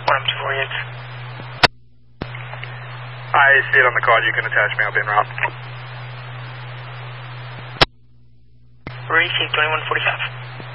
I see it on the card. You can attach me. I'll be en route. Receive 2145.